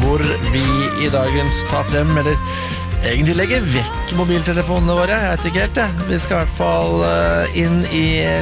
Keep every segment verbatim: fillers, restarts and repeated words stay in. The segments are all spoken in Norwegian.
hvor vi I dagens tar frem, eller egentlig legger vekk mobiltelefonene våre, jeg vet ikke helt det. Vi skal I hvert fall inn I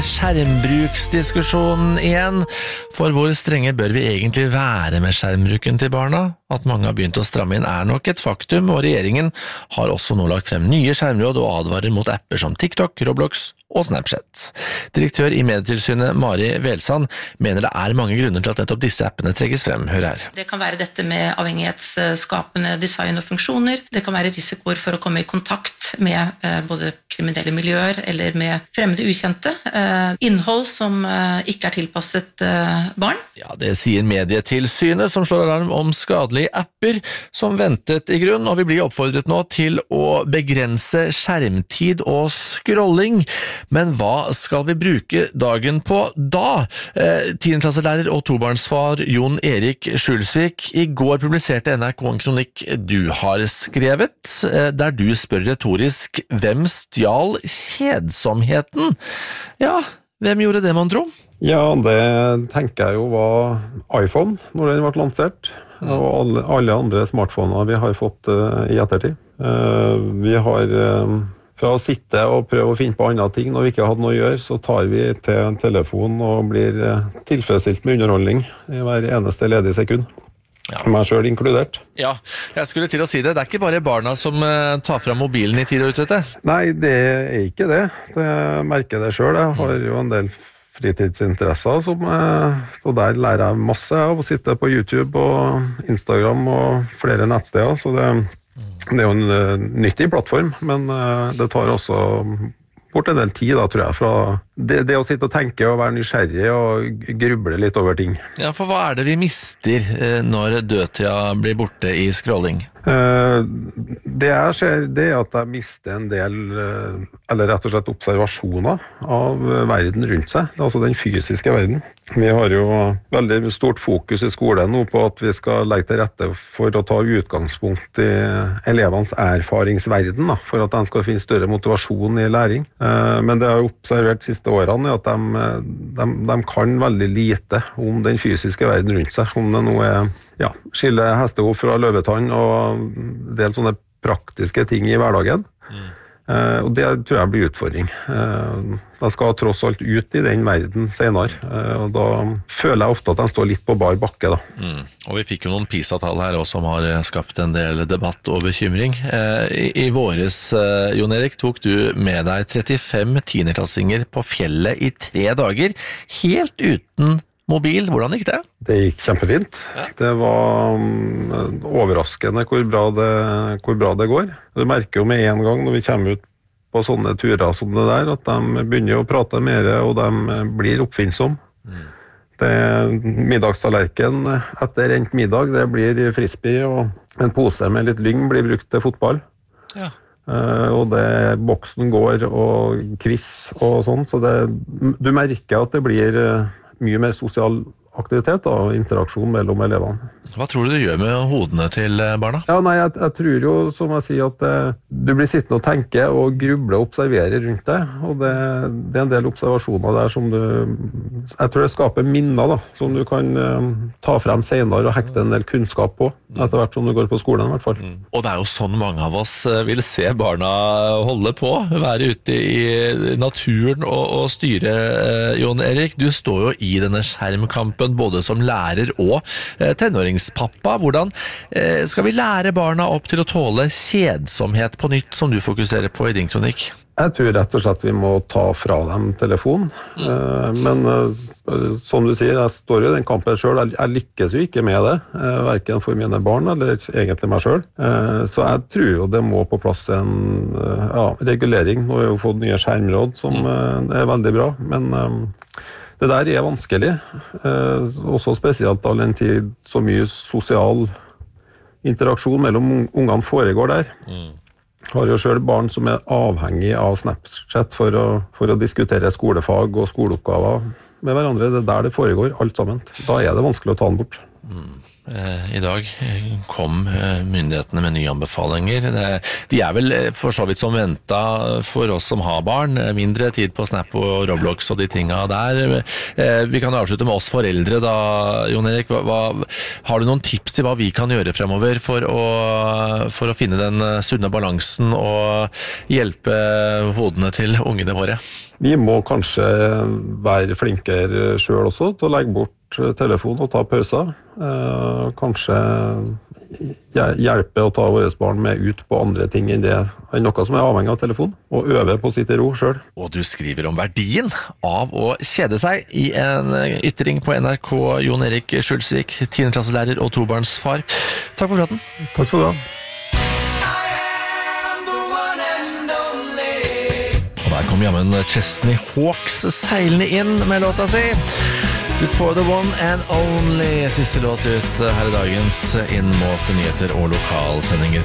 skjermbruksdiskusjonen igjen, for hvor strenge bør vi egentlig være med skjermbruken til barna? At mange har begynt å stramme inn er nok et faktum, og regjeringen har også nå lagt frem nye skjermråd og advarer mot apper som TikTok, Roblox og Snapchat. Direktør I Medietilsynet Mari Velsand mener det er mange grunner til at nettopp disse appene trekkes frem. Hør her. Det kan være dette med avhengighetsskapende design og funksjoner. Det kan være risikoer for å komme I kontakt med eh, både kriminelle miljøer eller med fremmede ukjente. Eh, innhold som eh, ikke er tilpasset eh, barn. Ja, det sier Medietilsynet som slår alarm om skadelige apper som ventet I grunn, og vi blir oppfordret nå til å begrense skjermtid og scrolling. Men hva skal vi bruke dagen på da? Eh, tiendeklasselærer og tobarnsfar Jon Erik Skjulsvik, I går publiserte NRK en kronikk du har skrevet, eh, der du spør retorisk hvem stjal kjedsomheten? Ja, hvem gjorde det, man tro? Ja, det tenker jeg jo var iPhone når den ble lansert, og alle, alle andre smartphoner vi har fått uh, I ettertid. Uh, vi har uh, fra å sitte og prøve å finne på andre ting når vi ikke hadde noe å gjøre, så tar vi til telefonen og blir uh, tilfredsstilt med underholdning I hver eneste ledige sekund. Ja. Meg selv inkludert. Ja, jeg skulle til å si det. Det er ikke bare barna som uh, tar frem mobilen I tid og utbytte. Nei, det er ikke det. Det merker jeg selv. Jeg har jo en del fritidsinteresser, som, uh, og der lærer jeg masse av å sitte på YouTube og Instagram og flere nettsteder, så det, det er jo en uh, nyttig plattform, men uh, det tar også bort en del tid, da, tror jeg, fra det, det å sitte og tenke og være nysgjerrig og gruble litt over ting. Ja, for hva er det vi mister eh, når dødtida blir borte I scrolling? Uh, det jeg ser, det er at jeg mister en del, uh, eller rett og slett observasjoner av verden rundt seg, altså den fysiske verden. Vi har jo veldig stort fokus I skolen nå på at vi skal legge til rette for å ta utgangspunkt I elevenes erfaringsverden, da, for at de skal finne større motivasjon I læring. Uh, men det jeg har observert de siste årene er at de, de, de kan veldig lite om den fysiske verden rundt seg, om det nå er ja, skille hestehov fra løvetann og del sånne praktiske ting I hverdagen. Mm. Eh, og det tror jeg blir utfordring. Eh, de skal tross alt ut I den verden senere, eh, og da føler jeg ofte at de står litt på bar bakke. Da. Mm. Og vi fikk jo noen PISA-tall her også, som har skapt en del debatt og bekymring. Eh, I, I våres, eh, Jon Erik, tok du med deg trettifem tiendeklassinger på fjellet I tre dager, helt uten mobil. Hvordan gikk det? Det gikk kjempefint. Ja. Det var um, overraskende hvor bra, det, hvor bra det går. Du merker jo med en gang når vi kommer ut på sånne turer som det der, at de begynner å prate mer, og de blir oppfinnsomme. Mm. Det middagstallerken etter rent middag, det blir frisbee, og en pose med litt lyng blir brukt til fotball. Ja. Uh, og det, boksen går, og quiz og sånn, så det, du merker at det blir uh, mye mer sosial aktivitet og interaksjon mellom elevene. Hva tror du det gjør med hodene til barna? Ja, nei, jeg, jeg tror jo, som jeg sier, at eh, du blir sittende og tenke og gruble og observere rundt deg, og det, det er en del observasjoner der som du, jeg tror det skaper minner da, som du kan eh, ta frem senere og hekte en del kunnskap på, etter hvert som du går på skolen I hvert fall. Mm. Og det er jo sånn mange av oss vil se barna holde på, være ute I naturen og, og styre. Eh, Jon Erik, du står jo I denne skjermkampen, både som lærer og eh, tenåringspappa. Hvordan eh, skal vi lære barna opp til å tåle kjedsomhet på nytt, som du fokuserer på I din kronikk? Jeg tror rett og slett vi må ta fra dem telefon. Mm. Eh, men eh, som du sier, jeg står I den kampen selv. Jeg, jeg lykkes jo ikke med det, eh, hverken for mine barn eller egentlig meg selv. Eh, så jeg tror jo det må på plass en eh, ja, regulering. Nå har vi jo fått nye skjermråd som eh, er veldig bra, men eh, det der er vanskelig, eh, også spesielt all den tid så mye sosial interaksjon mellom ungene foregår der. Mm. Har jo selv barn som er avhengig av Snapchat for å, for å diskutere skolefag og skoleoppgaver med hverandre. Det er der det foregår, alt sammen. Da er det vanskelig å ta den bort. Mm. I dag kom myndighetene med nye anbefalinger. De er vel for så vidt som ventet for oss som har barn. Mindre tid på Snap og Roblox og de tingene der. Vi kan avslutte med oss foreldre da, Jon Erik. Hva, har du noen tips til hva vi kan gjøre fremover for å, for å finne den sunne balansen og hjelpe hodene til ungene våre? Vi må kanskje være flinkere selv også til å legge bort telefon og ta pauser. Eh, kanskje hjelpe å ta våre barn med ut på andre ting enn det enn noe som er avhengig av telefon, og øve på å sitte i ro selv. Og du skriver om verdien av å kjede seg i en ytring på N R K. Jon Erik Skjulsvik, tiendeklasselærer og tobarnsfar. Takk for praten. Takk skal du ha. Og der kom jammen Chesney Hawks seilende inn med låta si. Du får The One and Only, siste låt ut her i dagens inn mot nyheter og lokalsendinger.